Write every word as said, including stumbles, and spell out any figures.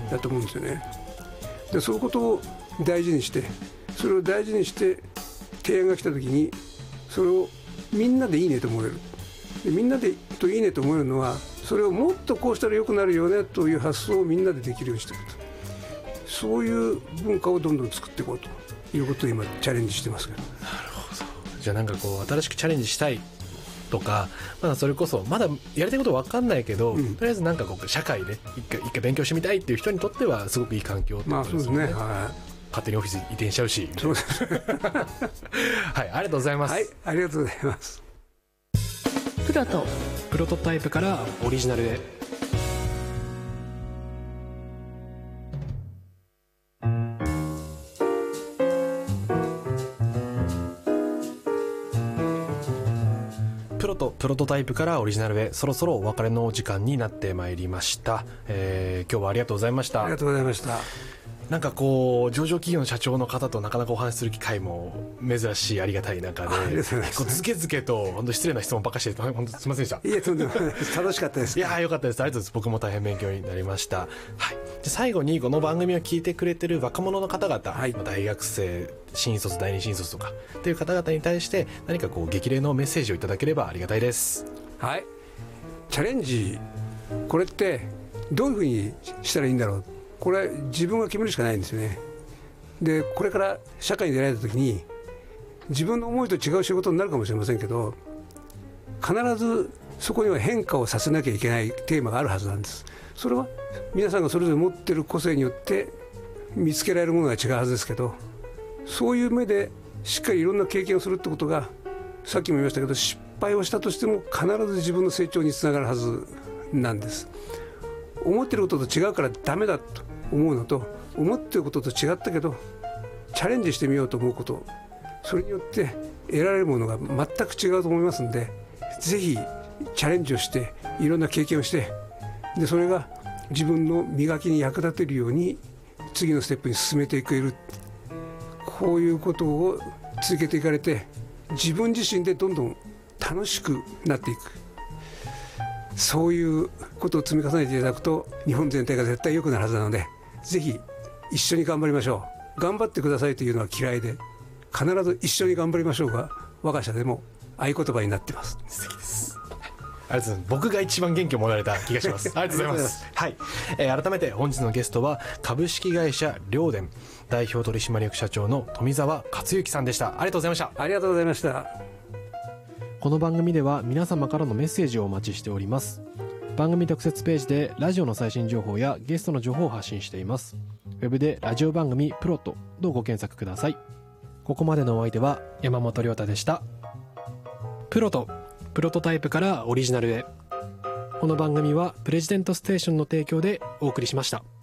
だと思うんですよね。でそういうことを大事にして、それを大事にして提案が来た時にそれをみんなでいいねと思える。でみんなでといいねと思えるのは、それをもっとこうしたら良くなるよねという発想をみんなでできるようにしていくと、そういう文化をどんどん作っていこうということを今チャレンジしてますけど。 なるほど。じゃあなんかこう新しくチャレンジしたいとか、まだそれこそまだやりたいこと分かんないけど、うん、とりあえずなんかこう社会で一回一回勉強してみたいっていう人にとってはすごくいい環境ってことですね。まあそうですね、はい、勝手にオフィス移転しちゃうし。 そうですはい、ありがとうございます。 はい、ありがとうございます。 プロトプロトタイプからオリジナルへ。プロトプロトタイプからオリジナルへ、そろそろお別れのお時間になってまいりました。えー、今日はありがとうございました。 ありがとうございました。 なんかこう上場企業の社長の方となかなかお話しする機会も珍しい、ありがたい中で、結構ズケズケと本当失礼な質問ばっかりして本当すみませんでした。 いやとんでもないです。楽しかったです。 いや良かったです。ありがとうございます。僕も大変勉強になりました。はい。で最後にこの番組を聞いてくれてる若者の方々、はい、大学生、新卒、第二新卒とかっていう方々に対して何かこう激励のメッセージをいただければありがたいです。 はい。チャレンジ、これってどういうふうにしたらいいんだろう。これは自分が決めるしかないんですよね。でこれから社会に出られた時に自分の思いと違う仕事になるかもしれませんけど、必ずそこには変化をさせなきゃいけないテーマがあるはずなんです。それは皆さんがそれぞれ持っている個性によって見つけられるものが違うはずですけど、そういう目でしっかりいろんな経験をするってことが、さっきも言いましたけど、失敗をしたとしても必ず自分の成長につながるはずなんです。思っていることと違うからダメだと思うのと、思っていることと違ったけどチャレンジしてみようと思うこと、それによって得られるものが全く違うと思いますので、ぜひチャレンジをしていろんな経験をして、でそれが自分の磨きに役立てるように次のステップに進めていける、こういうことを続けていかれて自分自身でどんどん楽しくなっていく、そういうことを積み重ねていただくと日本全体が絶対良くなるはずなので、ぜひ一緒に頑張りましょう。頑張ってくださいというのは嫌いで、必ず一緒に頑張りましょうが我が社でも合言葉になってます。 素敵です。ありがとうございます。僕が一番元気をもらえた気がします。ありがとうございます。はい、えー、改めて本日のゲストは株式会社陵電代表取締役社長の富澤克之さんでした。ありがとうございました。 ありがとうございました。 この番組では皆様からのメッセージをお待ちしております。番組特設ページでラジオの最新情報やゲストの情報を発信しています。ウェブでラジオ番組プロトとご検索ください。ここまでのお相手は山本亮太でした。プロトプロトタイプからオリジナルへ。この番組はプレジデントステーションの提供でお送りしました。